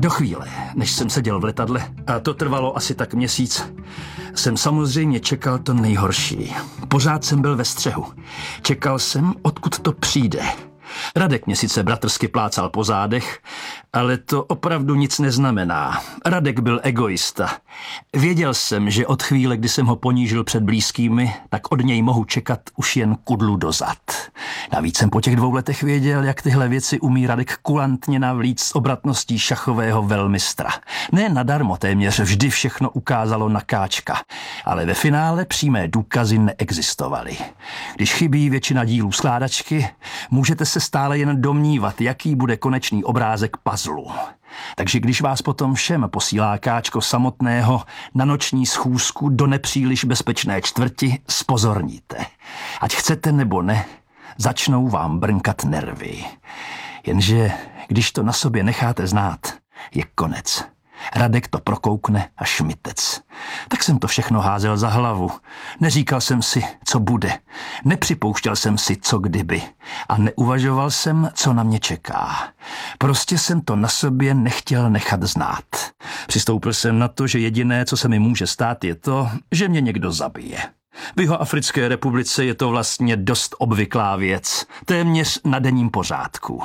Do chvíle, než jsem seděl v letadle, a to trvalo asi tak měsíc, jsem samozřejmě čekal to nejhorší. Pořád jsem byl ve střehu. Čekal jsem, odkud to přijde. Radek mě sice bratrsky plácal po zádech, ale to opravdu nic neznamená. Radek byl egoista. Věděl jsem, že od chvíle, kdy jsem ho ponížil před blízkými, tak od něj mohu čekat už jen kudlu do zad. Navíc jsem po těch 2 letech věděl, jak tyhle věci umí Radek kulantně navlít s obratností šachového velmistra. Ne nadarmo téměř vždy všechno ukázalo na káčka, ale ve finále přímé důkazy neexistovaly. Když chybí většina dílů skládačky, můžete se stále jen domnívat, jaký bude konečný obrázek puzzlu. Takže když vás potom všem posílá káčko samotného na noční schůzku do nepříliš bezpečné čtvrti, zpozorníte. Ať chcete nebo ne, začnou vám brnkat nervy. Jenže když to na sobě necháte znát, je konec. Radek to prokoukne a šmitec. Tak jsem to všechno házel za hlavu. Neříkal jsem si, co bude. Nepřipouštěl jsem si, co kdyby. A neuvažoval jsem, co na mě čeká. Prostě jsem to na sobě nechtěl nechat znát. Přistoupil jsem na to, že jediné, co se mi může stát, je to, že mě někdo zabije. V Jihoafrické republice je to vlastně dost obvyklá věc. Téměř na denním pořádku.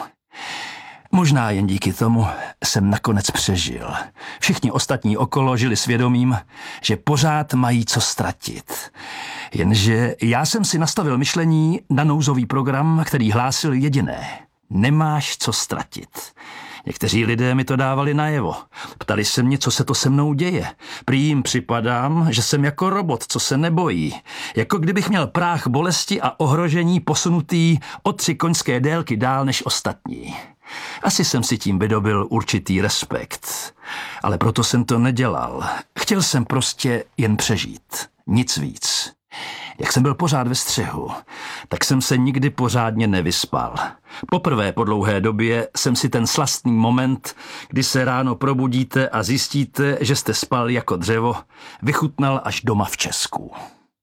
Možná jen díky tomu jsem nakonec přežil. Všichni ostatní okolo žili svědomím, že pořád mají co ztratit. Jenže já jsem si nastavil myšlení na nouzový program, který hlásil jediné. Nemáš co ztratit. Někteří lidé mi to dávali najevo. Ptali se mě, co se to se mnou děje. Prý jim připadám, že jsem jako robot, co se nebojí. Jako kdybych měl práh bolesti a ohrožení posunutý o 3 koňské délky dál než ostatní. Asi jsem si tím vydobil určitý respekt. Ale proto jsem to nedělal. Chtěl jsem prostě jen přežít. Nic víc. Jak jsem byl pořád ve střehu, tak jsem se nikdy pořádně nevyspal. Poprvé po dlouhé době jsem si ten slastný moment, kdy se ráno probudíte a zjistíte, že jste spal jako dřevo, vychutnal až doma v Česku.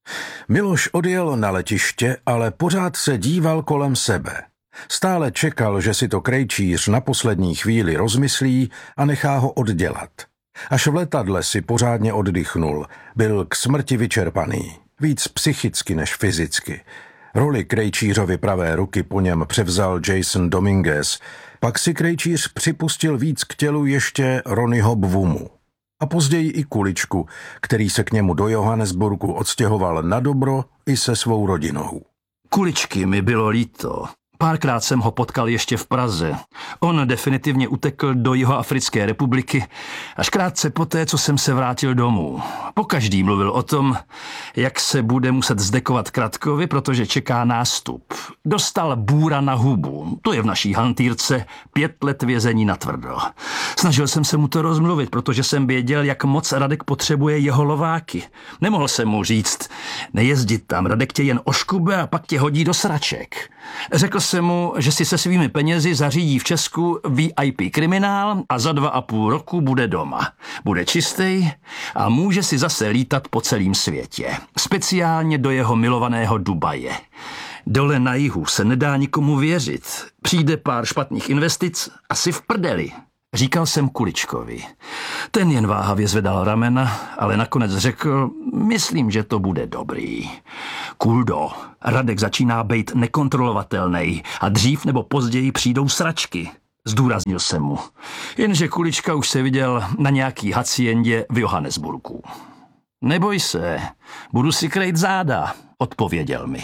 Miloš odjel na letiště, ale pořád se díval kolem sebe. Stále čekal, že si to Krejčíř na poslední chvíli rozmyslí a nechá ho oddělat. Až v letadle si pořádně oddychnul, byl k smrti vyčerpaný. Víc psychicky než fyzicky. Roli Krejčířovy pravé ruky po něm převzal Jason Dominguez, pak si Krejčíř připustil víc k tělu ještě Ronnyho Bvumu. A později i Kuličku, který se k němu do Johannesburgu odstěhoval na dobro i se svou rodinou. Kuličky mi bylo líto. Párkrát jsem ho potkal ještě v Praze. On definitivně utekl do Jihoafrické republiky až krátce poté, co jsem se vrátil domů. Pokaždý mluvil o tom, jak se bude muset zdekovat Kratkovi, protože čeká nástup. Dostal bůra na hubu. To je v naší hantýrce 5 let vězení natvrdo. Snažil jsem se mu to rozmluvit, protože jsem věděl, jak moc Radek potřebuje jeho lováky. Nemohl jsem mu říct, nejezdit tam, Radek tě jen oškube a pak tě hodí do sraček. Řekl jsem mu, že si se svými penězi zařídí v Česku VIP kriminál a za 2,5 roku bude doma. Bude čistý a může si zase lítat po celém světě. Speciálně do jeho milovaného Dubaje. Dole na jihu se nedá nikomu věřit. Přijde pár špatných investic a si v prdeli. Říkal jsem Kuličkovi. Ten jen váhavě zvedal ramena, ale nakonec řekl, myslím, že to bude dobrý. Kuldo, Radek začíná být nekontrolovatelný a dřív nebo později přijdou sračky. Zdůraznil jsem mu. Jenže Kulička už se viděl na nějaký haciendě v Johannesburgu. Neboj se, budu si krejt záda, odpověděl mi.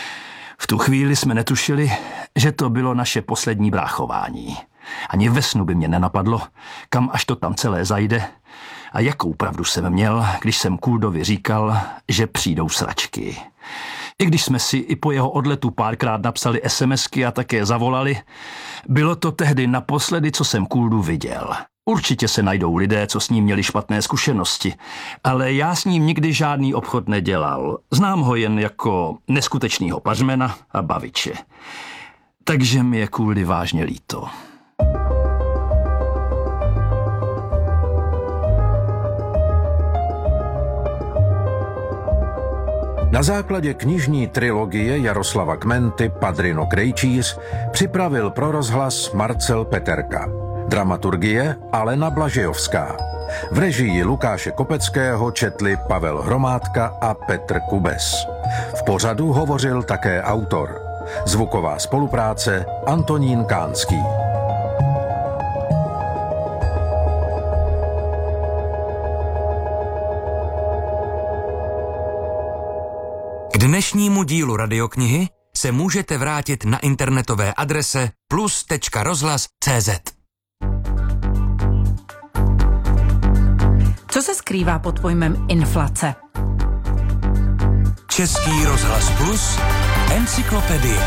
V tu chvíli jsme netušili, že to bylo naše poslední bráchování. Ani ve snu by mě nenapadlo, kam až to tam celé zajde a jakou pravdu jsem měl, když jsem Kuldovi říkal, že přijdou sračky. I když jsme si i po jeho odletu párkrát napsali SMSky a také zavolali, bylo to tehdy naposledy, co jsem Kuldu viděl. Určitě se najdou lidé, co s ním měli špatné zkušenosti, ale já s ním nikdy žádný obchod nedělal. Znám ho jen jako neskutečnýho pařmena a baviče. Takže mi je Kuldy vážně líto. Na základě knižní trilogie Jaroslava Kmenty Padrino Krejčíř připravil pro rozhlas Marcel Peterka. Dramaturgie Alena Blažejovská. V režii Lukáše Kopeckého četli Pavel Hromádka a Petr Kubes. V pořadu hovořil také autor. Zvuková spolupráce Antonín Kánský. K dnešnímu dílu radioknihy se můžete vrátit na internetové adrese plus.rozhlas.cz. Co se skrývá pod pojmem inflace? Český rozhlas Plus, encyklopedie.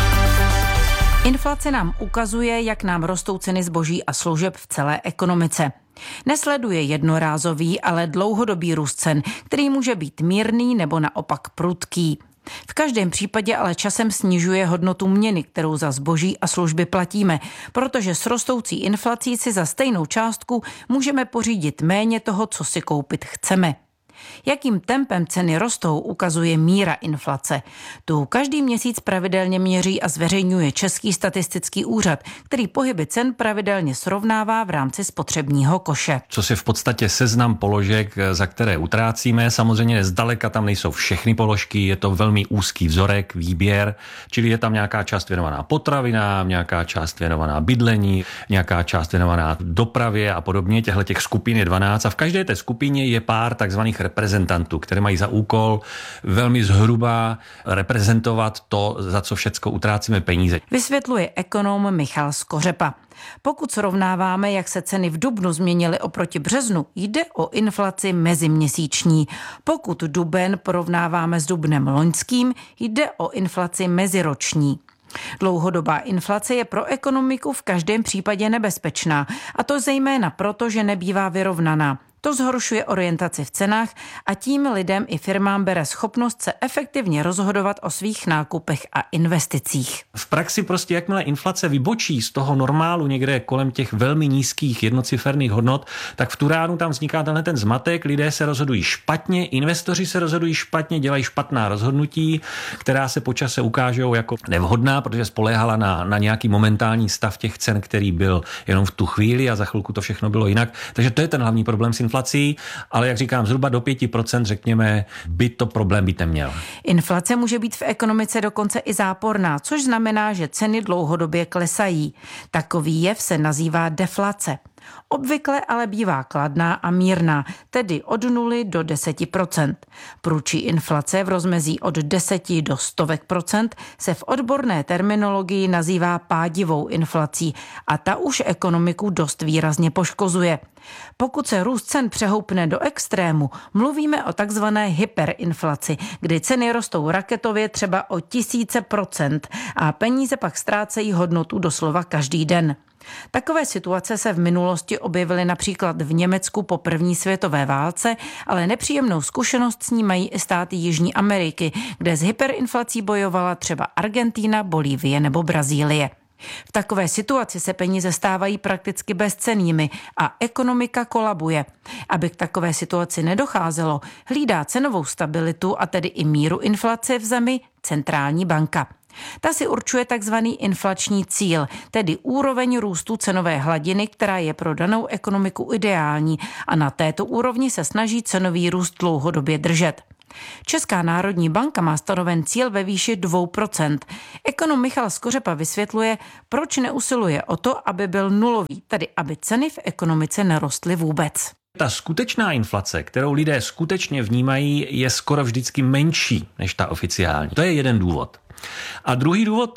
Inflace nám ukazuje, jak nám rostou ceny zboží a služeb v celé ekonomice. Nesleduje jednorázový, ale dlouhodobý růst cen, který může být mírný nebo naopak prudký. V každém případě ale časem snižuje hodnotu měny, kterou za zboží a služby platíme, protože s rostoucí inflací si za stejnou částku můžeme pořídit méně toho, co si koupit chceme. Jakým tempem ceny rostou, ukazuje míra inflace. Tu každý měsíc pravidelně měří a zveřejňuje Český statistický úřad, který pohyby cen pravidelně srovnává v rámci spotřebního koše. Což je v podstatě seznam položek, za které utrácíme. Samozřejmě zdaleka tam nejsou všechny položky, je to velmi úzký vzorek, výběr, čili je tam nějaká část věnovaná potravinám, nějaká část věnovaná bydlení, nějaká část věnovaná dopravě a podobně. Těch skupin je 12 a v každé té skupině je pár takzvaných reprezentantů, které mají za úkol velmi zhruba reprezentovat to, za co všecko utrácíme peníze. Vysvětluje ekonom Michal Skořepa. Pokud srovnáváme, jak se ceny v dubnu změnily oproti březnu, jde o inflaci meziměsíční. Pokud duben porovnáváme s dubnem loňským, jde o inflaci meziroční. Dlouhodobá inflace je pro ekonomiku v každém případě nebezpečná, a to zejména proto, že nebývá vyrovnaná. To zhoršuje orientaci v cenách a tím lidem i firmám bere schopnost se efektivně rozhodovat o svých nákupech a investicích. V praxi prostě jakmile inflace vybočí z toho normálu někde kolem těch velmi nízkých jednociferných hodnot, tak v tu ránu tam vzniká ten zmatek, lidé se rozhodují špatně, investoři se rozhodují špatně, dělají špatná rozhodnutí, která se po čase ukážou jako nevhodná, protože spoléhala na nějaký momentální stav těch cen, který byl jenom v tu chvíli a za chvilku to všechno bylo jinak. Takže to je ten hlavní problém s inflací, ale jak říkám, zhruba do 5%, řekněme, by to problém být neměl. Inflace může být v ekonomice dokonce i záporná, což znamená, že ceny dlouhodobě klesají. Takový jev se nazývá deflace. Obvykle ale bývá kladná a mírná, tedy od 0 do 10%. Průčí inflace v rozmezí od 10 do stovek procent se v odborné terminologii nazývá pádivou inflací a ta už ekonomiku dost výrazně poškozuje. Pokud se růst cen přehoupne do extrému, mluvíme o takzvané hyperinflaci, kdy ceny rostou raketově třeba o 1000% a peníze pak ztrácejí hodnotu doslova každý den. Takové situace se v minulosti objevily například v Německu po první světové válce, ale nepříjemnou zkušenost s ní mají i státy Jižní Ameriky, kde s hyperinflací bojovala třeba Argentína, Bolívie nebo Brazílie. V takové situaci se peníze stávají prakticky bezcennými a ekonomika kolabuje. Aby k takové situaci nedocházelo, hlídá cenovou stabilitu a tedy i míru inflace v zemi centrální banka. Ta si určuje takzvaný inflační cíl, tedy úroveň růstu cenové hladiny, která je pro danou ekonomiku ideální a na této úrovni se snaží cenový růst dlouhodobě držet. Česká národní banka má stanoven cíl ve výši 2%. Ekonom Michal Skořepa vysvětluje, proč neusiluje o to, aby byl nulový, tedy aby ceny v ekonomice nerostly vůbec. Ta skutečná inflace, kterou lidé skutečně vnímají, je skoro vždycky menší než ta oficiální. To je jeden důvod. A druhý důvod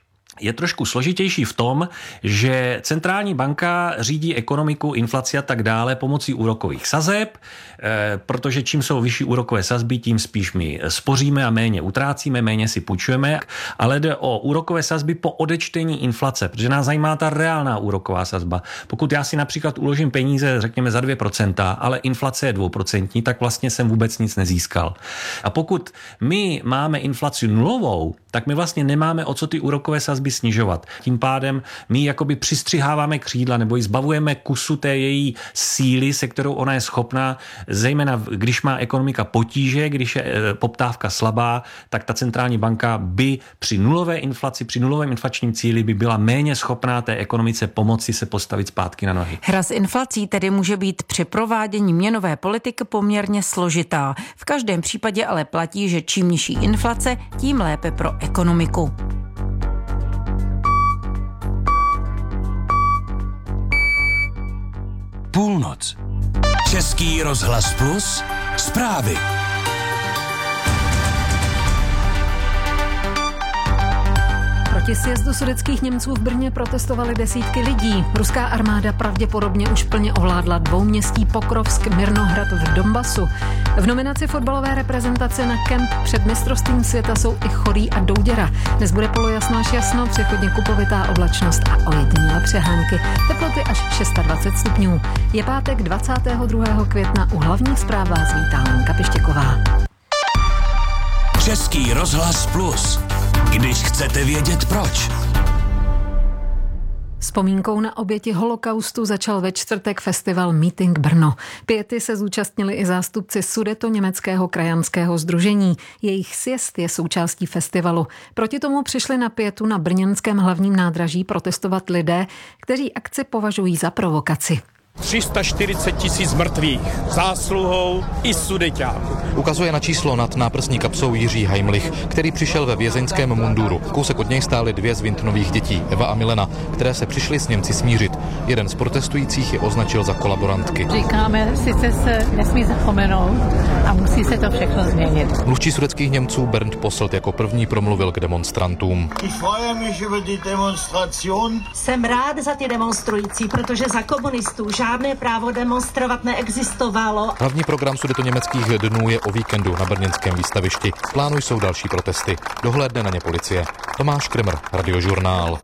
je trošku složitější v tom, že centrální banka řídí ekonomiku, inflaci a tak dále pomocí úrokových sazeb, protože čím jsou vyšší úrokové sazby, tím spíš my spoříme a méně utrácíme, méně si půjčujeme, ale jde o úrokové sazby po odečtení inflace, protože nás zajímá ta reálná úroková sazba. Pokud já si například uložím peníze, řekněme za 2%, ale inflace je 2%, tak vlastně jsem vůbec nic nezískal. A pokud my máme inflaci nulovou, tak my vlastně nemáme o co ty úrokové sazby snižovat. Tím pádem my jakoby přistřiháváme křídla nebo ji zbavujeme kusu té její síly, se kterou ona je schopná, zejména když má ekonomika potíže, když je poptávka slabá, tak ta centrální banka by při nulové inflaci, při nulovém inflačním cíli by byla méně schopná té ekonomice pomoci se postavit zpátky na nohy. Hra s inflací tedy může být při provádění měnové politiky poměrně složitá. V každém případě ale platí, že čím nižší inflace, tím lépe pro ekonomiku. Půlnoc. Český rozhlas Plus. Zprávy. Proti sjezdu sudetských Němců v Brně protestovali desítky lidí. Ruská armáda pravděpodobně už plně ovládla dvouměstí Pokrovsk, Mirnohrad v Donbasu. V nominaci fotbalové reprezentace na kemp před mistrovstvím světa jsou i Chorý a Douděra. Dnes bude polojasno až jasno, přechodně kupovitá oblačnost a ojedinělé přehánky. Teploty až 26 stupňů. Je pátek 22. května, u hlavních zpráv vás vítá Lenka Pištěková. Český rozhlas Plus. Když chcete vědět proč. Vzpomínkou na oběti holokaustu začal ve čtvrtek festival Meeting Brno. Piety se zúčastnili i zástupci Sudetoněmeckého krajanského sdružení. Jejich sjezd je součástí festivalu. Proti tomu přišli na pietu na brněnském hlavním nádraží protestovat lidé, kteří akci považují za provokaci. 340 000 mrtvých zásluhou i Sudeťáků. Ukazuje na číslo nad náprsní kapsou Jiří Heimlich, který přišel ve vězeňském munduru. Kousek od něj stály dvě z Vintnových dětí, Eva a Milena, které se přišly s Němci smířit. Jeden z protestujících je označil za kolaborantky. Říkáme, sice se nesmí zapomenout a musí se to všechno změnit. Mluvčí sudetských Němců Bernd Posselt jako první promluvil k demonstrantům. Jsem rád za ty demonstrující, protože za komunistů žádné právo demonstrovat neexistovalo. Hlavní program Sudetoněmeckých dnů je o víkendu na brněnském výstavišti. V plánu jsou další protesty. Dohlédne na ně policie. Tomáš Kremr, Radiožurnál.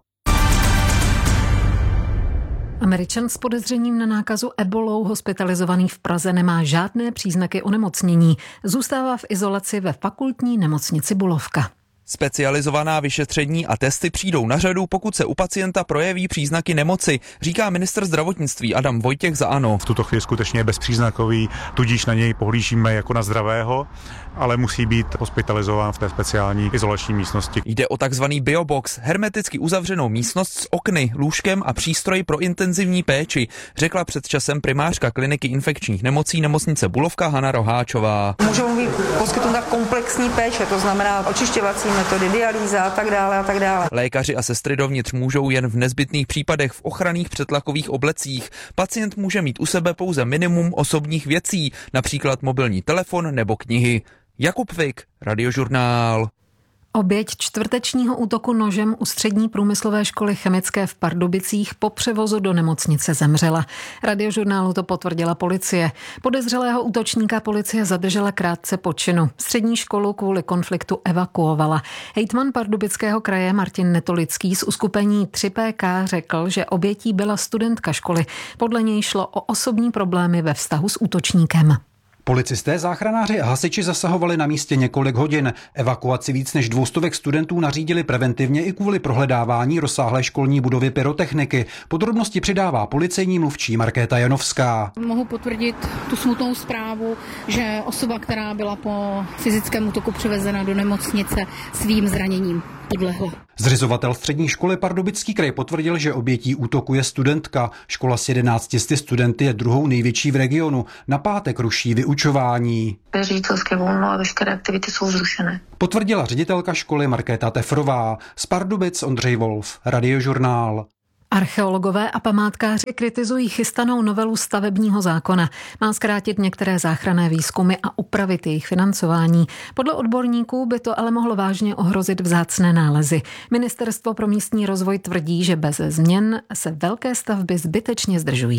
Američan s podezřením na nákazu ebolou hospitalizovaný v Praze nemá žádné příznaky onemocnění. Zůstává v izolaci ve fakultní nemocnici Bulovka. Specializovaná vyšetření a testy přijdou na řadu, pokud se u pacienta projeví příznaky nemoci, říká ministr zdravotnictví Adam Vojtěch za ANO. V tuto chvíli skutečně je bezpříznakový, tudíž na něj pohlížíme jako na zdravého, ale musí být hospitalizován v té speciální izolační místnosti. Jde o takzvaný biobox, hermeticky uzavřenou místnost s okny, lůžkem a přístroji pro intenzivní péči, řekla před časem primářka kliniky infekčních nemocí nemocnice Bulovka Hana Roháčová. Můžou být poskytnuta komplexní péče, to znamená očišťovací metody, dialýza a tak dále a tak dále. Lékaři a sestry dovnitř můžou jen v nezbytných případech v ochranných přetlakových oblecích. Pacient může mít u sebe pouze minimum osobních věcí, například mobilní telefon nebo knihy. Jakub Vik, Radiožurnál. Oběť čtvrtečního útoku nožem u střední průmyslové školy chemické v Pardubicích po převozu do nemocnice zemřela. Radiožurnálu to potvrdila policie. Podezřelého útočníka policie zadržela krátce po činu. Střední školu kvůli konfliktu evakuovala. Hejtman Pardubického kraje Martin Netolický z uskupení 3PK řekl, že obětí byla studentka školy. Podle něj šlo o osobní problémy ve vztahu s útočníkem. Policisté, záchranáři a hasiči zasahovali na místě několik hodin. Evakuaci víc než 200 studentů nařídili preventivně i kvůli prohledávání rozsáhlé školní budovy pyrotechniky. Podrobnosti přidává policejní mluvčí Markéta Janovská. Mohu potvrdit tu smutnou zprávu, že osoba, která byla po fyzickém útoku převezena do nemocnice, svým zraněním podlehla. Zřizovatel střední školy Pardubický kraj potvrdil, že obětí útoku je studentka. Škola s 11 studenty je druhou největší v regionu. Na pátek ruší vyučování. Ředitelské volno a veškeré aktivity jsou zrušené. Potvrdila ředitelka školy Markéta Tefrová. Z Pardubic Ondřej Wolf, Radiožurnál. Archeologové a památkáři kritizují chystanou novelu stavebního zákona. Má zkrátit některé záchranné výzkumy a upravit jejich financování. Podle odborníků by to ale mohlo vážně ohrozit vzácné nálezy. Ministerstvo pro místní rozvoj tvrdí, že bez změn se velké stavby zbytečně zdržují.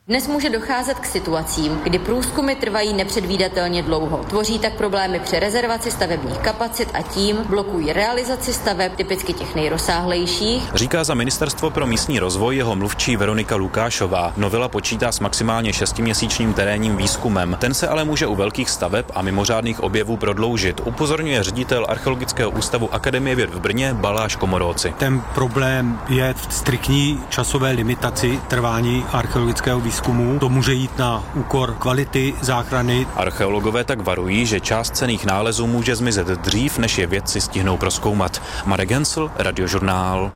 Dnes může docházet k situacím, kdy průzkumy trvají nepředvídatelně dlouho. Tvoří tak problémy při rezervaci stavebních kapacit a tím blokují realizaci staveb, typicky těch nejrozsáhlejších. Říká za Ministerstvo pro místní rozvoj jeho mluvčí Veronika Lukášová. Novela počítá s maximálně 6měsíčním terénním výzkumem. Ten se ale může u velkých staveb a mimořádných objevů prodloužit, upozorňuje ředitel Archeologického ústavu Akademie věd v Brně Baláš Komoróci. Ten problém je v striktní časové limitaci trvání archeologického výzkumu. To může jít na úkor kvality záchrany. Archeologové tak varují, že část cenných nálezů může zmizet dřív, než je vědci stihnou prozkoumat. Marek Hensl, Radiožurnál.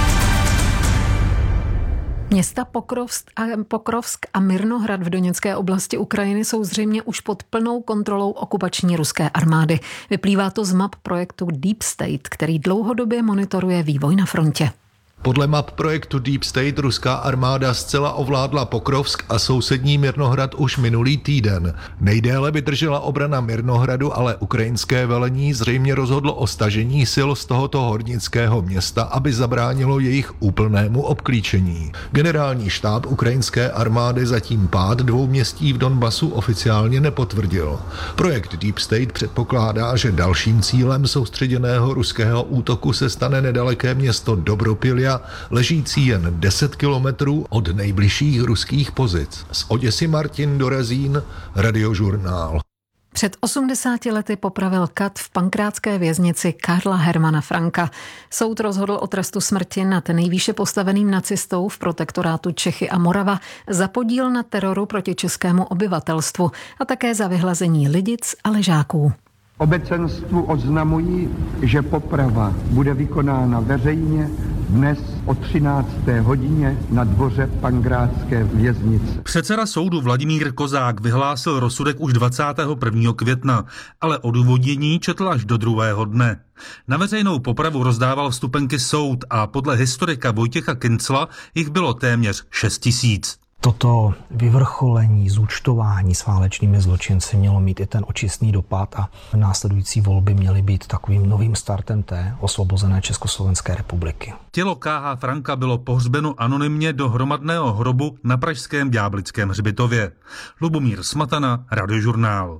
Města Pokrovsk a Mirnohrad v Doněcké oblasti Ukrajiny jsou zřejmě už pod plnou kontrolou okupační ruské armády. Vyplývá to z map projektu Deep State, který dlouhodobě monitoruje vývoj na frontě. Podle map projektu Deep State ruská armáda zcela ovládla Pokrovsk a sousední Mirnohrad už minulý týden. Nejdéle vydržela obrana Mirnohradu, ale ukrajinské velení zřejmě rozhodlo o stažení sil z tohoto hornického města, aby zabránilo jejich úplnému obklíčení. Generální štáb ukrajinské armády zatím pád dvou městí v Donbasu oficiálně nepotvrdil. Projekt Deep State předpokládá, že dalším cílem soustředěného ruského útoku se stane nedaleké město Dobropilja, ležící jen 10 kilometrů od nejbližších ruských pozic. Z Oděsy Martin Dorezín, Radiožurnál. Před 80 lety popravil kat v pankrátské věznici Karla Hermana Franka. Soud rozhodl o trestu smrti nad nejvýše postaveným nacistou v protektorátu Čechy a Morava za podíl na teroru proti českému obyvatelstvu a také za vyhlazení lidic a ležáků. Obecenstvu oznamují, že poprava bude vykonána veřejně dnes o 13. hodině na dvoře pankrátské věznice. Předseda soudu Vladimír Kozák vyhlásil rozsudek už 21. května, ale odůvodnění četl až do druhého dne. Na veřejnou popravu rozdával vstupenky soud a podle historika Vojtěcha Kincla jich bylo téměř 6 000. Toto vyvrcholení, zúčtování s válečnými zločinci mělo mít i ten očistný dopad a následující volby měly být takovým novým startem té osvobozené Československé republiky. Tělo K.H. Franka bylo pohřbeno anonymně do hromadného hrobu na pražském Ďáblickém hřbitově. Lubomír Smatana, Radiožurnál.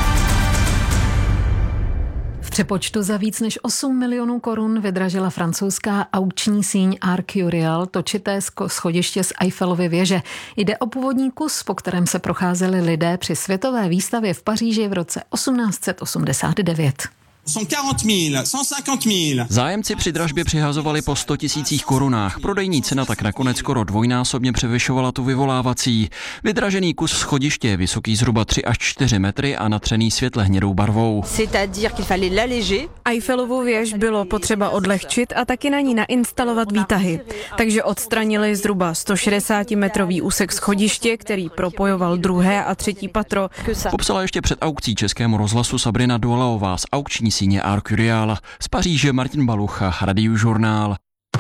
V přepočtu za víc než 8 milionů korun vydražila francouzská aukční síň Arcurial točité schodiště z Eiffelovy věže. Jde o původní kus, po kterém se procházeli lidé při světové výstavě v Paříži v roce 1889. Zájemci při dražbě přihazovali po 100 000 korunách. Prodejní cena tak nakonec skoro dvojnásobně převyšovala tu vyvolávací. Vydražený kus schodiště je vysoký zhruba 3 až 4 metry a natřený světle hnědou barvou. Eiffelovu věž bylo potřeba odlehčit a taky na ní nainstalovat výtahy. Takže odstranili zhruba 160-metrový úsek schodiště, který propojoval druhé a třetí patro. Popsala ještě před aukcí Českému rozhlasu Sabrina Dualaová z aukční síně Arcurial. Z Paříže Martin Balucha, Radiožurnál.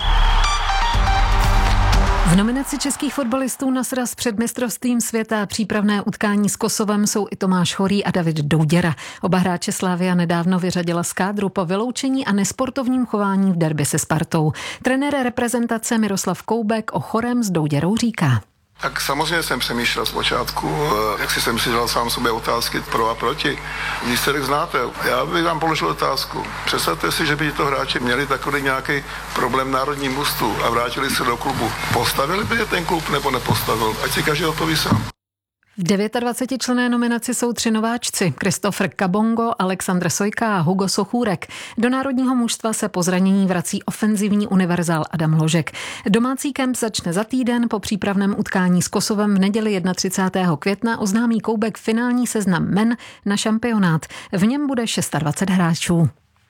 V nominaci českých fotbalistů na sraz před mistrovstvím světa přípravné utkání s Kosovem jsou i Tomáš Horý a David Douděra. Oba hráče Slavia nedávno vyřadila z kádru po vyloučení a nesportovním chování v derby se Spartou. Trenér reprezentace Miroslav Koubek o Chorém s Douděrou říká. Tak samozřejmě jsem přemýšlel zpočátku, jak jsem si dal sám sobě otázky pro a proti. Výsledek znáte. Já bych vám položil otázku. Představte si, že by to hráči měli takový nějaký problém v národním mužstvu a vrátili se do klubu. Postavili by je ten klub nebo nepostavil? Ať si každý odpoví sám. V 29členné nominaci jsou 3 nováčci. Christopher Kabongo, Alexandr Sojka a Hugo Sochůrek. Do národního mužstva se po zranění vrací ofenzivní univerzál Adam Ložek. Domácí kemp začne za týden, po přípravném utkání s Kosovem v neděli 31. května oznámí Koubek finální seznam men na šampionát. V něm bude 26 hráčů.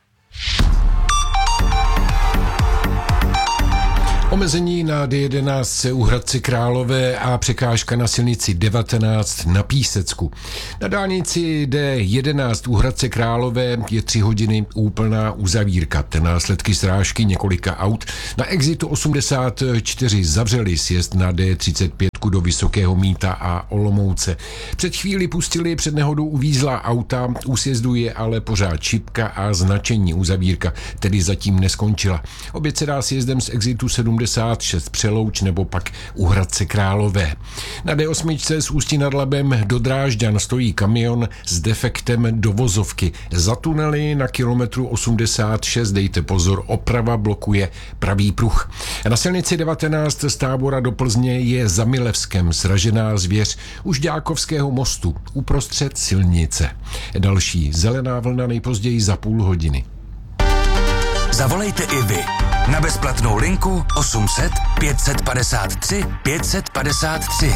Omezení na D11 u Hradce Králové a překážka na silnici 19 na Písecku. Na dálnici D11 u Hradce Králové je 3 hodiny úplná uzavírka. Následky srážky několika aut. Na exitu 84 zavřeli sjezd na D35 křižovatku do Vysokého Mýta a Olomouce. Před chvíli pustili, před nehodou uvízla auta, u sjezdu je ale pořád šipka a značení uzavírka, tedy zatím neskončila. Oběd se dá sjezdem z exitu 76 Přelouč nebo pak u Hradce Králové. Na D8 z Ústí nad Labem do Drážďan stojí kamion s defektem dovozovky. Za tunely na kilometru 86, dejte pozor, oprava blokuje pravý pruh. Na silnici 19 z Tábora do Plzně je za Milevskem sražená zvěř u Žďákovského mostu uprostřed silnice. Další zelená vlna nejpozději za půl hodiny. Zavolejte i vy na bezplatnou linku 800 553 553.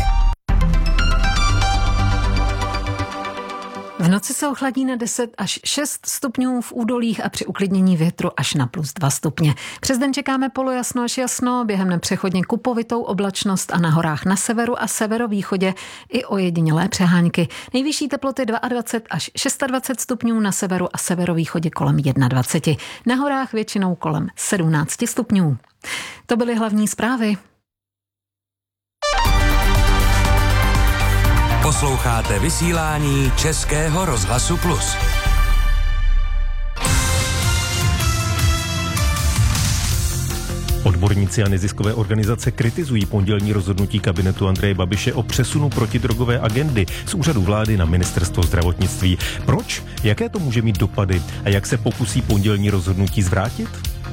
V noci se ochladí na 10 až 6 stupňů v údolích a při uklidnění větru až na +2 stupně. Přes den čekáme polojasno až jasno, během nepřechodně kupovitou oblačnost a na horách na severu a severovýchodě i ojedinělé přehánky. Nejvyšší teploty 22 až 26 stupňů na severu a severovýchodě kolem 21. Na horách většinou kolem 17 stupňů. To byly hlavní zprávy. Posloucháte vysílání Českého rozhlasu Plus. Odborníci a neziskové organizace kritizují pondělní rozhodnutí kabinetu Andreje Babiše o přesunu protidrogové agendy z úřadu vlády na ministerstvo zdravotnictví. Proč? Jaké to může mít dopady? A jak se pokusí pondělní rozhodnutí zvrátit?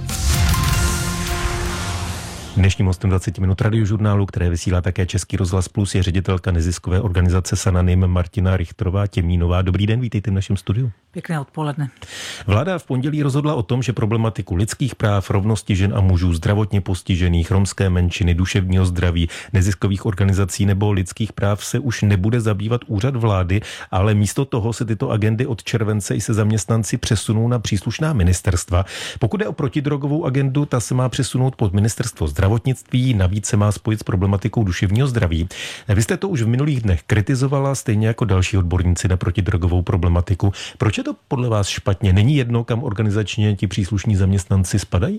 Dnešním hostem 20 minut radiožurnálu, které vysílá také Český rozhlas Plus, je ředitelka neziskové organizace Sananim Martina Richterová Těmínová. Dobrý den, vítejte v našem studiu. Pěkné odpoledne. Vláda v pondělí rozhodla o tom, že problematiku lidských práv, rovnosti žen a mužů, zdravotně postižených, romské menšiny, duševního zdraví, neziskových organizací nebo lidských práv se už nebude zabývat úřad vlády, ale místo toho se tyto agendy od července i se zaměstnanci přesunou na příslušná ministerstva. Pokud je o protidrogovou agendu, ta se má přesunout pod ministerstvo zdravotnictví, navíc se má spojit s problematikou duševního zdraví. Vy jste to už v minulých dnech kritizovala, stejně jako další odborníci na protidrogovou problematiku. Proč je to podle vás špatně? Není jedno, kam organizačně ti příslušní zaměstnanci spadají?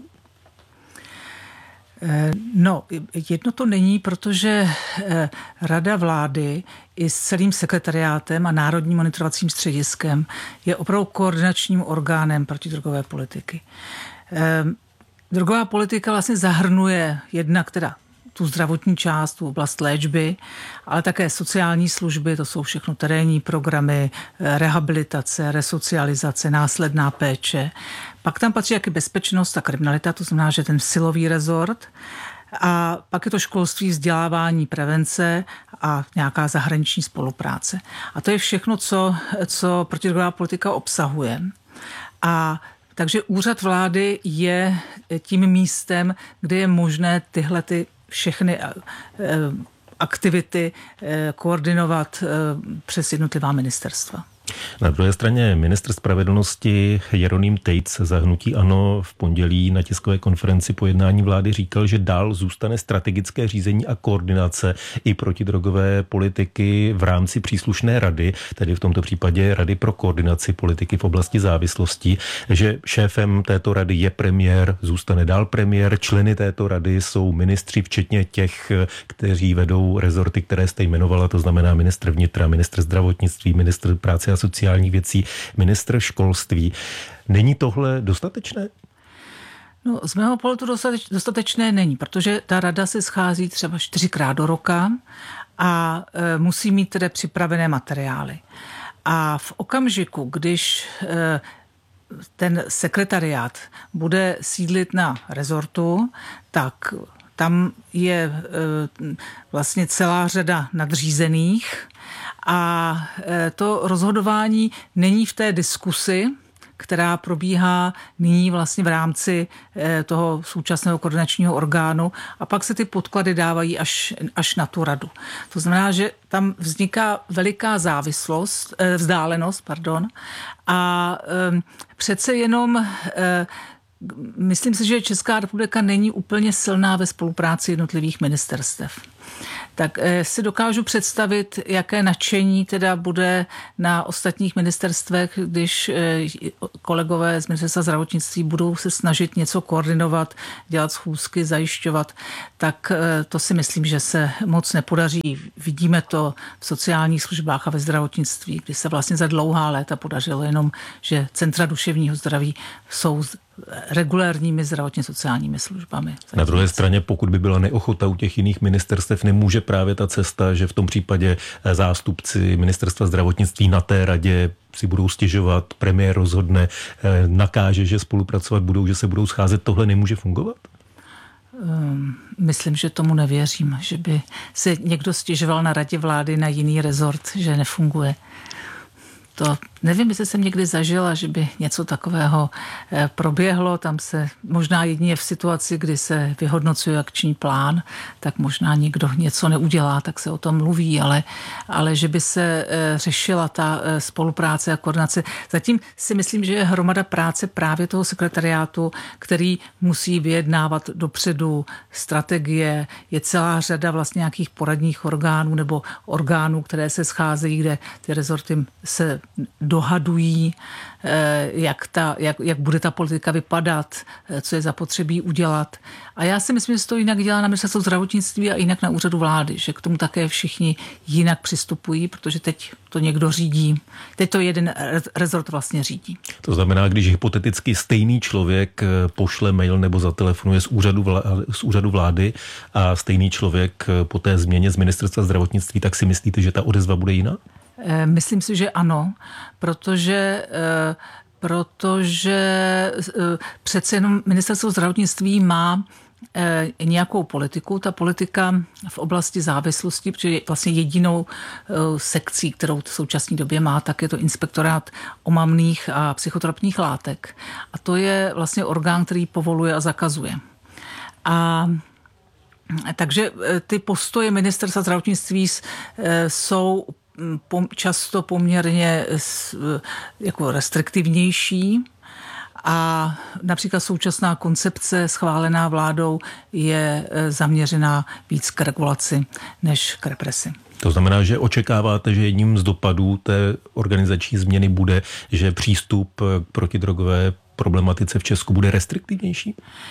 No, jedno to není, protože Rada vlády i s celým sekretariátem a Národním monitorovacím střediskem je opravdu koordinačním orgánem protidrogové politiky. Drogová politika vlastně zahrnuje jednak teda tu zdravotní část, tu oblast léčby, ale také sociální služby, to jsou všechno terénní programy, rehabilitace, resocializace, následná péče. Pak tam patří jak i bezpečnost a kriminalita, to znamená, že ten silový rezort. A pak je to školství, vzdělávání, prevence a nějaká zahraniční spolupráce. A to je všechno, co protidrogová politika obsahuje. A takže úřad vlády je tím místem, kde je možné tyhle všechny aktivity koordinovat přes jednotlivá ministerstva. Na druhé straně ministr spravedlnosti Jeroným Tejc za hnutí ANO v pondělí na tiskové konferenci po jednání vlády říkal, že dál zůstane strategické řízení a koordinace i protidrogové politiky v rámci příslušné rady, tedy v tomto případě Rady pro koordinaci politiky v oblasti závislostí, že šéfem této rady je premiér, zůstane dál premiér, členy této rady jsou ministři, včetně těch, kteří vedou rezorty, které jste jmenovala, to znamená ministr vnitra, ministr zdravotnictví, ministr práce a sociálních věcí, ministr školství. Není tohle dostatečné? No, z mého pohledu dostatečné není, protože ta rada se schází třeba 4krát do roka a musí mít tedy připravené materiály. A v okamžiku, když ten sekretariát bude sídlit na rezortu, tak tam je vlastně celá řada nadřízených a to rozhodování není v té diskusi, která probíhá nyní vlastně v rámci toho současného koordinačního orgánu a pak se ty podklady dávají až na tu radu. To znamená, že tam vzniká veliká vzdálenost a přece jenom myslím si, že Česká republika není úplně silná ve spolupráci jednotlivých ministerstev. tak si dokážu představit, jaké nadšení teda bude na ostatních ministerstvech, když kolegové z ministerstva zdravotnictví budou se snažit něco koordinovat, dělat schůzky, zajišťovat, tak to si myslím, že se moc nepodaří. Vidíme to v sociálních službách a ve zdravotnictví, kdy se vlastně za dlouhá léta podařilo jenom, že centra duševního zdraví jsou regulérními zdravotně sociálními službami. Na druhé straně, pokud by byla neochota u těch jiných ministerstev, nemůže právě ta cesta, že v tom případě zástupci ministerstva zdravotnictví na té radě si budou stěžovat, premiér rozhodne, nakáže, že spolupracovat budou, že se budou scházet, tohle nemůže fungovat? Myslím, že tomu nevěřím, že by se někdo stěžoval na radě vlády na jiný rezort, že nefunguje. To nevím, jestli jsem někdy zažila, že by něco takového proběhlo. Tam se možná jedině v situaci, kdy se vyhodnocuje akční plán, tak možná někdo něco neudělá, tak se o tom mluví, ale že by se řešila ta spolupráce a koordinace. Zatím si myslím, že je hromada práce právě toho sekretariátu, který musí vyjednávat dopředu strategie. Je celá řada vlastně nějakých poradních orgánů nebo orgánů, které se scházejí, kde ty rezorty se dohadují, jak bude ta politika vypadat, co je zapotřebí udělat. A já si myslím, že se to jinak dělá na ministerstvu zdravotnictví a jinak na úřadu vlády, že k tomu také všichni jinak přistupují, protože teď to někdo řídí. Teď to jeden rezort vlastně řídí. To znamená, když hypoteticky stejný člověk pošle mail nebo zatelefonuje z úřadu vlády a stejný člověk po té změně z ministerstva zdravotnictví, tak si myslíte, že ta odezva bude jiná? Myslím si, že ano, protože přece jenom ministerstvo zdravotnictví má nějakou politiku. Ta politika v oblasti závislosti, protože je vlastně jedinou sekcí, kterou v současné době má, tak je to inspektorát omamných a psychotropních látek. A to je vlastně orgán, který povoluje a zakazuje. Takže ty postoje ministerstva zdravotnictví jsou často poměrně jako restriktivnější a například současná koncepce schválená vládou je zaměřená víc k regulaci než k represi. To znamená, že očekáváte, že jedním z dopadů té organizační změny bude, že přístup k protidrogové problematice v Česku bude restriktivnější?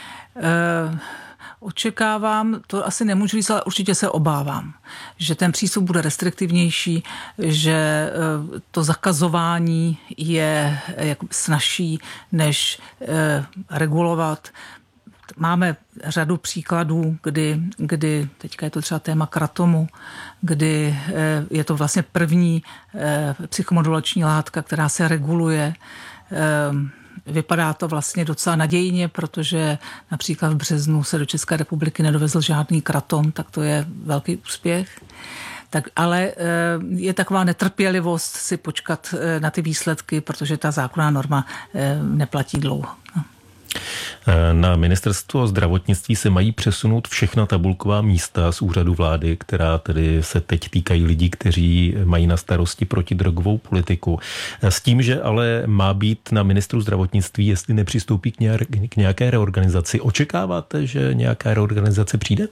Očekávám, to asi nemůžu říct, ale určitě se obávám, že ten přístup bude restriktivnější, že to zakazování je snazší, než regulovat. Máme řadu příkladů, kdy teďka je to třeba téma kratomu, kdy je to vlastně první psychomodulační látka, která se reguluje. Vypadá to vlastně docela nadějně, protože například v březnu se do České republiky nedovezl žádný kratom, tak to je velký úspěch. Ale je taková netrpělivost si počkat na ty výsledky, protože ta zákonná norma neplatí dlouho. Na ministerstvo zdravotnictví se mají přesunout všechna tabulková místa z úřadu vlády, která tedy se teď týkají lidí, kteří mají na starosti protidrogovou politiku. S tím, že ale má být na ministru zdravotnictví, jestli nepřistoupí k nějaké reorganizaci. Očekáváte, že nějaká reorganizace přijde?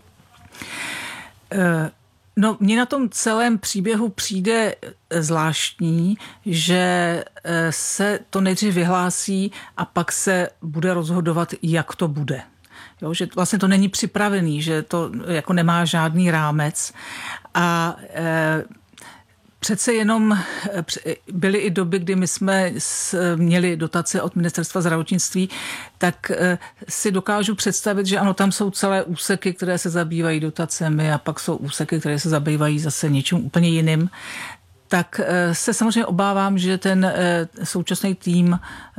No, mně na tom celém příběhu přijde zvláštní, že se to nejdřív vyhlásí a pak se bude rozhodovat, jak to bude. Jo, že vlastně to není připravený, že to jako nemá žádný rámec a přece jenom byly i doby, kdy my jsme měli dotace od ministerstva zdravotnictví, tak si dokážu představit, že ano, tam jsou celé úseky, které se zabývají dotacemi a pak jsou úseky, které se zabývají zase něčím úplně jiným. Tak se samozřejmě obávám, že ten současný tým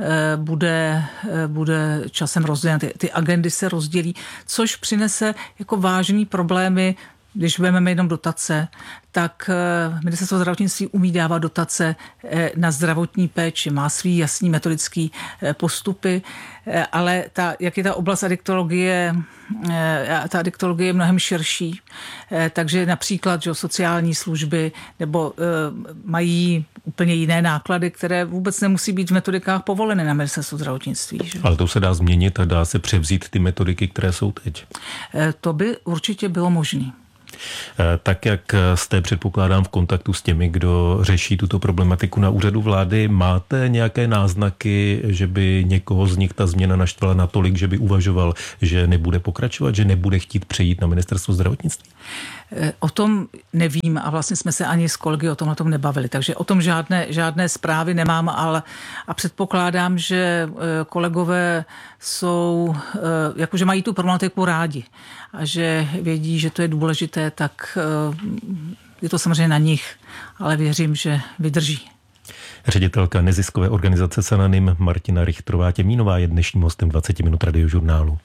bude časem rozdělen. Ty agendy se rozdělí, což přinese jako vážný problémy. Když vezmeme jenom dotace, tak ministerstvo zdravotnictví umí dávat dotace na zdravotní péči, má svý jasný metodický postupy, ale jak je ta oblast adiktologie, ta adiktologie je mnohem širší, takže například že sociální služby nebo mají úplně jiné náklady, které vůbec nemusí být v metodikách povoleny na ministerstvu zdravotnictví. Že? Ale to se dá změnit a dá se převzít ty metodiky, které jsou teď. To by určitě bylo možné. Tak jak jste, předpokládám, v kontaktu s těmi, kdo řeší tuto problematiku na úřadu vlády, máte nějaké náznaky, že by někoho z nich ta změna naštvala natolik, že by uvažoval, že nebude pokračovat, že nebude chtít přejít na ministerstvo zdravotnictví? O tom nevím a vlastně jsme se ani s kolegy o tom nebavili, takže o tom žádné zprávy nemám, ale a předpokládám, že kolegové jsou, jakože mají tu problematiku rádi a že vědí, že to je důležité, tak je to samozřejmě na nich, ale věřím, že vydrží. Ředitelka neziskové organizace Sananim Martina Richtrová-Těmínová je dnešním hostem 20 minut Radiožurnálu.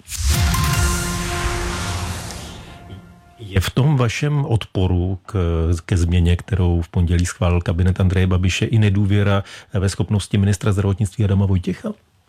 Je v tom vašem odporu ke změně, kterou v pondělí schválil kabinet Andreje Babiše, i nedůvěra ve schopnosti ministra zdravotnictví Adama Vojtěcha?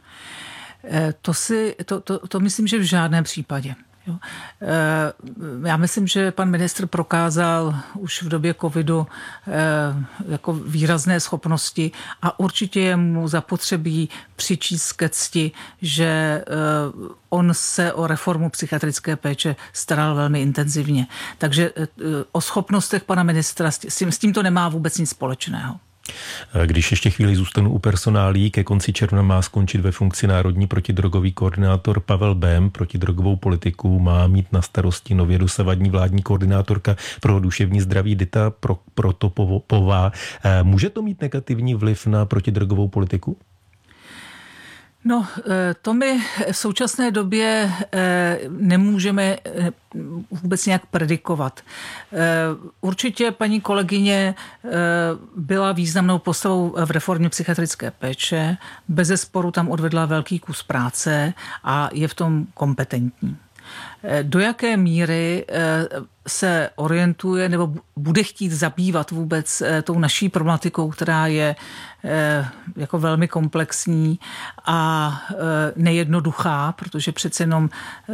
To myslím, že v žádném případě. Jo. Já myslím, že pan ministr prokázal už v době covidu jako výrazné schopnosti a určitě je mu zapotřebí přičíst ke cti, že on se o reformu psychiatrické péče staral velmi intenzivně. Takže o schopnostech pana ministra s tím to nemá vůbec nic společného. Když ještě chvíli zůstanu u personálí, ke konci června má skončit ve funkci národní protidrogový koordinátor Pavel Bém. Protidrogovou politiku má mít na starosti nově dosavadní vládní koordinátorka pro duševní zdraví Dita Protopová. Může to mít negativní vliv na protidrogovou politiku? No, to my v současné době nemůžeme vůbec nějak predikovat. Určitě paní kolegyně byla významnou postavou v reformě psychiatrické péče, bezesporu tam odvedla velký kus práce a je v tom kompetentní. Do jaké míry se orientuje nebo bude chtít zabývat vůbec tou naší problematikou, která je jako velmi komplexní a nejednoduchá, protože přece jenom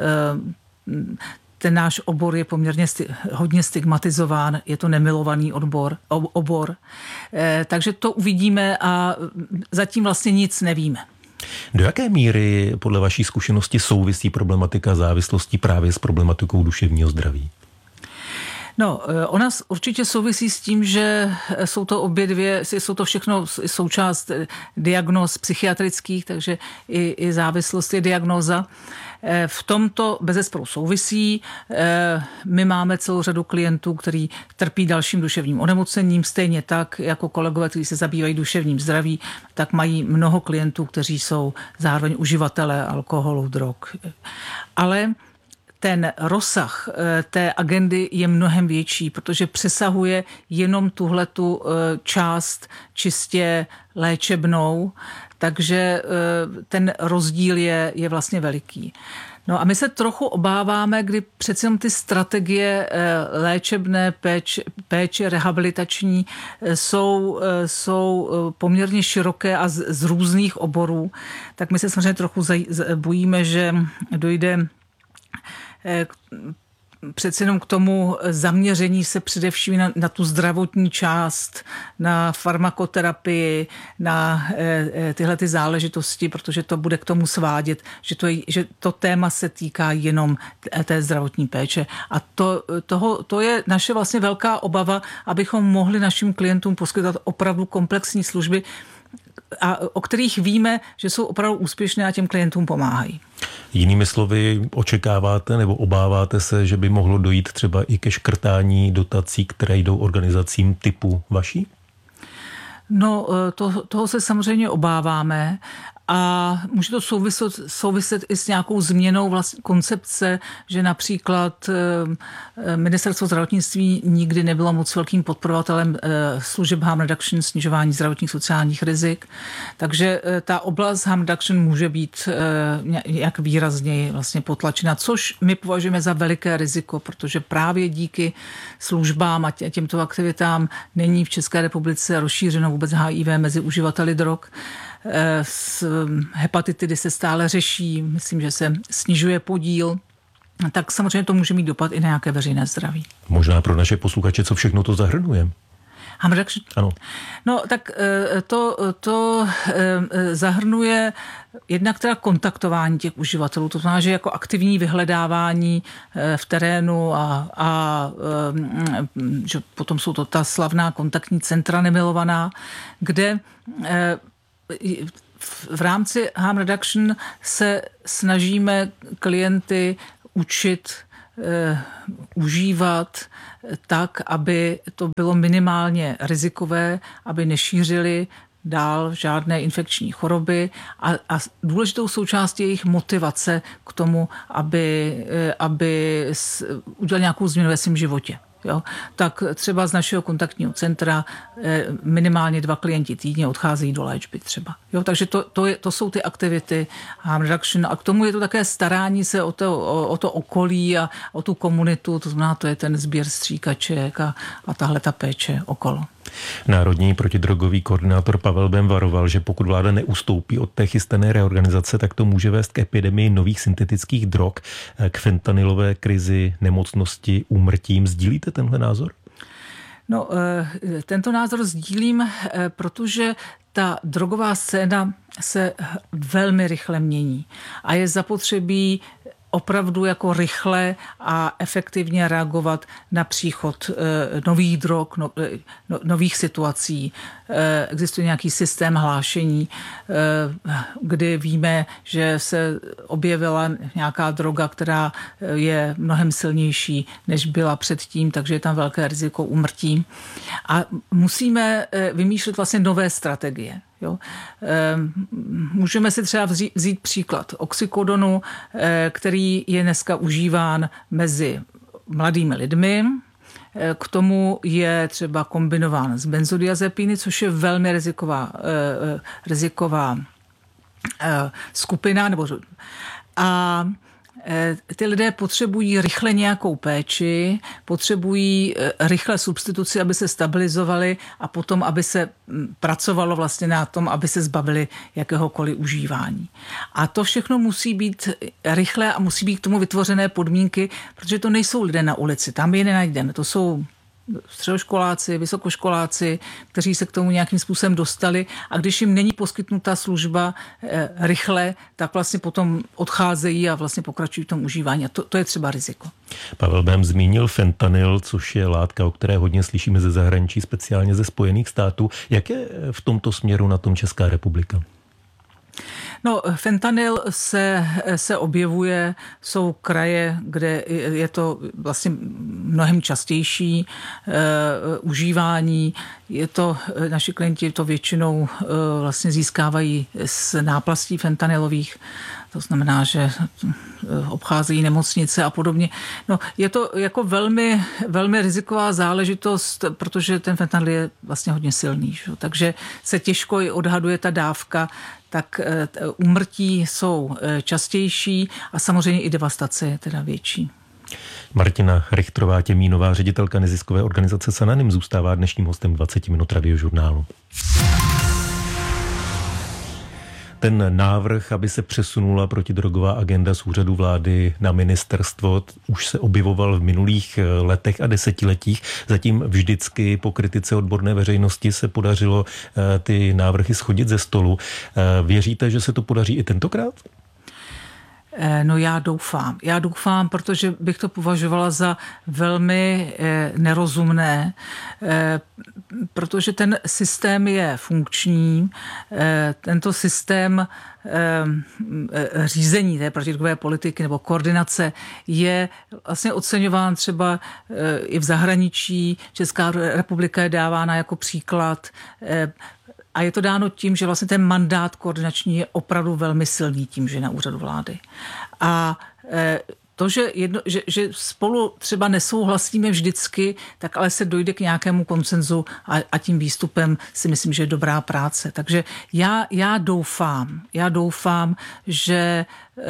ten náš obor je poměrně hodně stigmatizován, je to nemilovaný obor. Takže to uvidíme a zatím vlastně nic nevíme. Do jaké míry podle vaší zkušenosti souvisí problematika závislosti právě s problematikou duševního zdraví? No, ona určitě souvisí s tím, že jsou to všechno součást diagnóz psychiatrických, takže i závislost je diagnóza. V tomto bezesporu souvisí. My máme celou řadu klientů, kteří trpí dalším duševním onemocněním, stejně tak jako kolegové, kteří se zabývají duševním zdraví, tak mají mnoho klientů, kteří jsou zároveň uživatelé alkoholu, drog. Ale ten rozsah té agendy je mnohem větší, protože přesahuje jenom tuhletu část čistě léčebnou, takže ten rozdíl je vlastně veliký. No a my se trochu obáváme, kdy přece ty strategie léčebné péče rehabilitační jsou poměrně široké a z různých oborů, tak my se samozřejmě trochu bojíme, že dojde přece jenom k tomu zaměření se především na tu zdravotní část, na farmakoterapii, na tyhle ty záležitosti, protože to bude k tomu svádět, že to téma se týká jenom té zdravotní péče. A to je naše vlastně velká obava, abychom mohli našim klientům poskytovat opravdu komplexní služby, a o kterých víme, že jsou opravdu úspěšné a těm klientům pomáhají. Jinými slovy, očekáváte nebo obáváte se, že by mohlo dojít třeba i ke škrtání dotací, které jdou organizacím typu vaší? No, toho se samozřejmě obáváme a může to souviset i s nějakou změnou koncepce, že například ministerstvo zdravotnictví nikdy nebylo moc velkým podporovatelem služeb harm reduction, snižování zdravotních sociálních rizik. Takže ta oblast harm reduction může být jak výrazněji vlastně potlačena, což my považujeme za veliké riziko, protože právě díky službám a těmto aktivitám není v České republice rozšířeno vůbec HIV mezi uživateli drog. Hepatitidy se stále řeší, myslím, že se snižuje podíl, tak samozřejmě to může mít dopad i na nějaké veřejné zdraví. Možná pro naše posluchače, co všechno to zahrnuje? Harm reduction? Ano. No, tak to zahrnuje jednak teda kontaktování těch uživatelů, to znamená, že jako aktivní vyhledávání v terénu a že potom jsou to ta slavná kontaktní centra nemilovaná, kde v rámci harm reduction se snažíme klienty učit užívat tak, aby to bylo minimálně rizikové, aby nešířili dál žádné infekční choroby a důležitou součástí jejich motivace k tomu, aby udělali nějakou změnu ve svém životě. Jo? Tak třeba z našeho kontaktního centra minimálně 2 klienti týdně odcházejí do léčby třeba. Jo? Takže to jsou ty aktivity harm reduction a k tomu je to také starání se o to okolí a o tu komunitu, to znamená, to je ten sběr stříkaček a tahle ta péče okolo. Národní protidrogový koordinátor Pavel Bém varoval, že pokud vláda neustoupí od té chystané reorganizace, tak to může vést k epidemii nových syntetických drog, k fentanylové krizi, nemocnosti, úmrtím. Sdílíte tenhle názor? No, tento názor sdílím, protože ta drogová scéna se velmi rychle mění a je zapotřebí opravdu jako rychle a efektivně reagovat na příchod nových drog, nových situací. Existuje nějaký systém hlášení, kdy víme, že se objevila nějaká droga, která je mnohem silnější, než byla předtím, takže je tam velké riziko úmrtí. A musíme vymýšlet vlastně nové strategie. Jo. Můžeme si třeba vzít příklad oxykodonu, který je dneska užíván mezi mladými lidmi. K tomu je třeba kombinován s benzodiazepiny, což je velmi riziková skupina. A ty lidé potřebují rychle nějakou péči, potřebují rychle substituci, aby se stabilizovali a potom, aby se pracovalo vlastně na tom, aby se zbavili jakéhokoliv užívání. A to všechno musí být rychle a musí být k tomu vytvořené podmínky, protože to nejsou lidé na ulici, tam je nenajdeme, to jsou středoškoláci, vysokoškoláci, kteří se k tomu nějakým způsobem dostali a když jim není poskytnuta služba rychle, tak vlastně potom odcházejí a vlastně pokračují v tom užívání. A to je třeba riziko. Pavel Bém zmínil fentanyl, což je látka, o které hodně slyšíme ze zahraničí, speciálně ze Spojených států. Jak je v tomto směru na tom Česká republika? No, fentanyl se objevuje, jsou kraje, kde je to vlastně mnohem častější užívání. Je to, naši klienti to většinou vlastně získávají z náplastí fentanylových, to znamená, že obcházejí nemocnice a podobně. No, je to jako velmi, velmi riziková záležitost, protože ten fentanyl je vlastně hodně silný, že? Takže se těžko i odhaduje ta dávka, tak úmrtí jsou častější a samozřejmě i devastace je teda větší. Martina Richtrová-Těmínová, ředitelka neziskové organizace Sananim, zůstává dnešním hostem 20 minut Radiožurnálu. Ten návrh, aby se přesunula protidrogová agenda z úřadu vlády na ministerstvo, už se objevoval v minulých letech a desetiletích. Zatím vždycky po kritice odborné veřejnosti se podařilo ty návrhy shodit ze stolu. Věříte, že se to podaří i tentokrát? No já doufám, protože bych to považovala za velmi nerozumné, protože ten systém je funkční, tento systém řízení té protidrogové politiky nebo koordinace je vlastně oceňován třeba i v zahraničí. Česká republika je dávána jako příklad. A je to dáno tím, že vlastně ten mandát koordinační je opravdu velmi silný tím, že je na úřadu vlády. A to, že spolu třeba nesouhlasíme vždycky, tak ale se dojde k nějakému konsenzu a tím výstupem si myslím, že je dobrá práce. Takže já doufám, že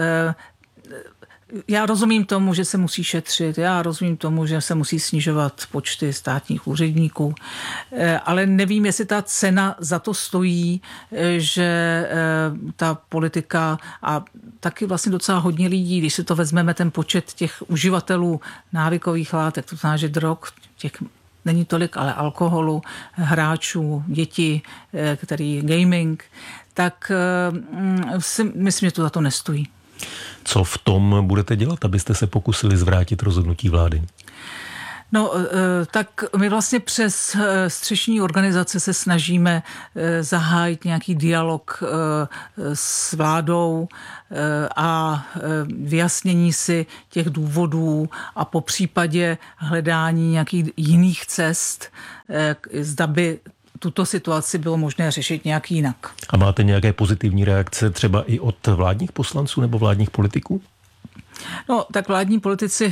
já rozumím tomu, že se musí šetřit, já rozumím tomu, že se musí snižovat počty státních úředníků, ale nevím, jestli ta cena za to stojí, že ta politika a taky vlastně docela hodně lidí, když si to vezmeme ten počet těch uživatelů návykových látek, to znamená, že drog, těch není tolik, ale alkoholu, hráčů, děti, který gaming, tak si myslím, že to za to nestojí. Co v tom budete dělat, abyste se pokusili zvrátit rozhodnutí vlády? No, tak my vlastně přes střešní organizace se snažíme zahájit nějaký dialog s vládou a vyjasnění si těch důvodů a po případě hledání nějakých jiných cest, zda by tuto situaci bylo možné řešit nějak jinak. A máte nějaké pozitivní reakce třeba i od vládních poslanců nebo vládních politiků? No, tak vládní politici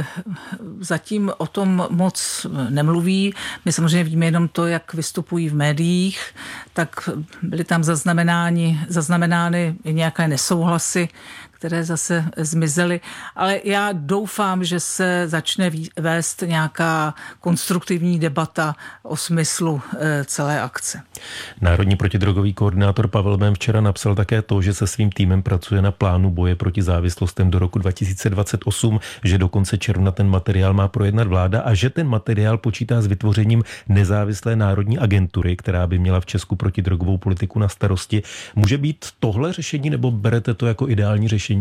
zatím o tom moc nemluví. My samozřejmě víme jenom to, jak vystupují v médiích, tak byly tam zaznamenány nějaké nesouhlasy, které zase zmizely. Ale já doufám, že se začne vést nějaká konstruktivní debata o smyslu celé akce. Národní protidrogový koordinátor Pavel Bém včera napsal také to, že se svým týmem pracuje na plánu boje proti závislostem do roku 2028, že do konce června ten materiál má projednat vláda a že ten materiál počítá s vytvořením nezávislé národní agentury, která by měla v Česku protidrogovou politiku na starosti. Může být tohle řešení nebo berete to jako ideální řešení?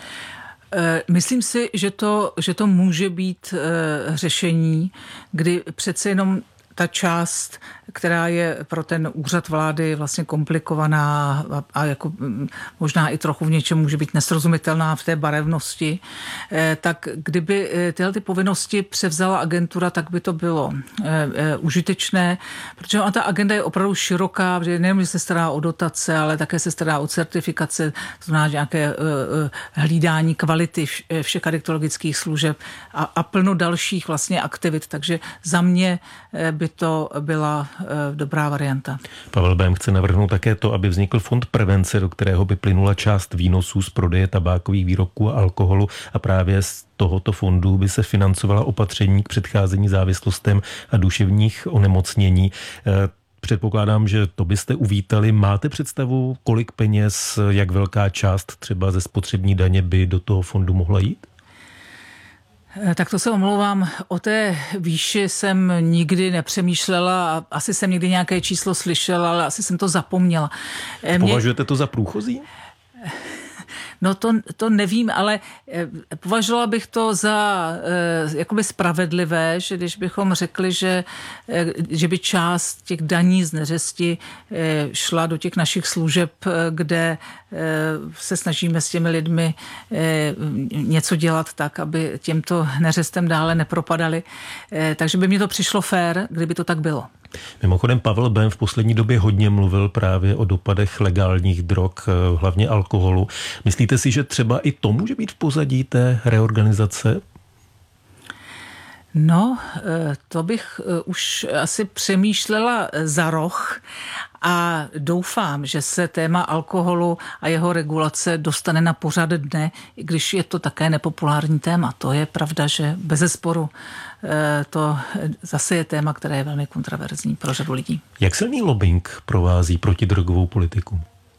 Myslím si, že to může být řešení, kdy přece jenom ta část, která je pro ten úřad vlády vlastně komplikovaná a jako možná i trochu v něčem může být nesrozumitelná v té barevnosti, tak kdyby tyhle ty povinnosti převzala agentura, tak by to bylo užitečné, protože ta agenda je opravdu široká, protože nejen, že se stará o dotace, ale také se stará o certifikace, to znamená nějaké hlídání kvality všech adiktologických služeb a plno dalších vlastně aktivit, takže za mě by to byla dobrá varianta. Pavel Bém chce navrhnout také to, aby vznikl fond prevence, do kterého by plynula část výnosů z prodeje tabákových výrobků a alkoholu a právě z tohoto fondu by se financovala opatření k předcházení závislostem a duševních onemocnění. Předpokládám, že to byste uvítali. Máte představu, kolik peněz, jak velká část třeba ze spotřební daně by do toho fondu mohla jít? Tak to se omlouvám, o té výši jsem nikdy nepřemýšlela a asi jsem někdy nějaké číslo slyšela, ale asi jsem to zapomněla. Považujete to za průchozí? No to nevím, ale považovala bych to za jakoby spravedlivé, že když bychom řekli, že by část těch daní z neřesti šla do těch našich služeb, kde se snažíme s těmi lidmi něco dělat tak, aby těmto neřestem dále nepropadali. Takže by mi to přišlo fér, kdyby to tak bylo. Mimochodem Pavel Bém v poslední době hodně mluvil právě o dopadech legálních drog, hlavně alkoholu. Myslíte si, že třeba i to může být v pozadí té reorganizace? No, to bych už asi přemýšlela za roh a doufám, že se téma alkoholu a jeho regulace dostane na pořad dne, i když je to také nepopulární téma. To je pravda, že bezesporu to zase je téma, které je velmi kontroverzní pro řadu lidí. Jak silný lobbying provází protidrogovou politiku?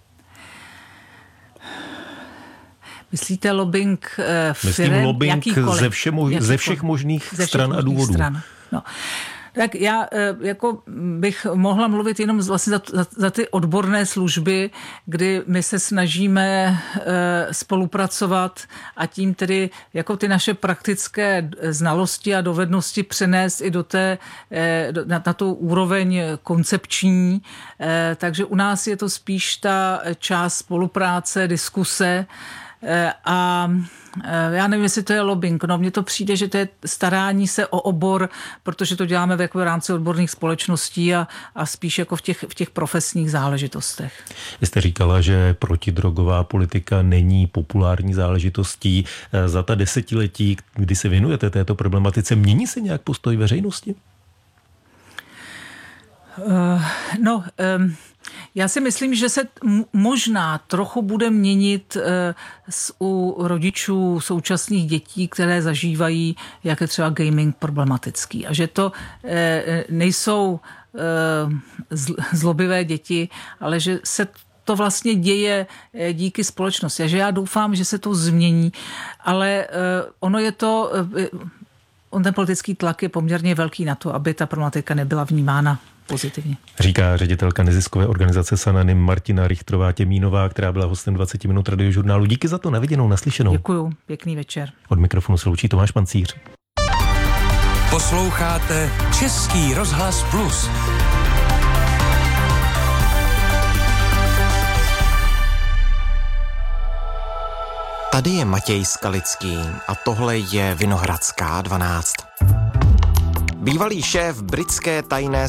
Myslíte lobbying firem, lobbying ze všech možných stran a důvodů. No. Tak já jako bych mohla mluvit jenom vlastně za ty odborné služby, kdy my se snažíme spolupracovat a tím tedy jako ty naše praktické znalosti a dovednosti přenést i na tu úroveň koncepční. Takže u nás je to spíš ta část spolupráce, diskuse, a já nevím, jestli to je lobbying. No, mně to přijde, že to je starání se o obor, protože to děláme v rámci odborných společností a spíš jako v těch profesních záležitostech. Vy jste říkala, že protidrogová politika není populární záležitostí. Za ta desetiletí, kdy se věnujete této problematice, mění se nějak postoj veřejnosti? Já si myslím, že se možná trochu bude měnit u rodičů současných dětí, které zažívají, jak je třeba gaming problematický. A že to nejsou zlobivé děti, ale že se to vlastně děje díky společnosti. A že já doufám, že se to změní, ale ono je to on ten politický tlak je poměrně velký na to, aby ta problematika nebyla vnímána pozitivně. Říká ředitelka neziskové organizace Sananym Martina Richtrová-Těmínová, která byla hostem 20 minut Radiožurnálu. Díky za to, na viděnou, naslyšenou. Děkuju, pěkný večer. Od mikrofonu se loučí Tomáš Pancíř. Posloucháte Český rozhlas Plus. Tady je Matěj Skalický a tohle je Vinohradská 12. Bývalý šéf britské tajné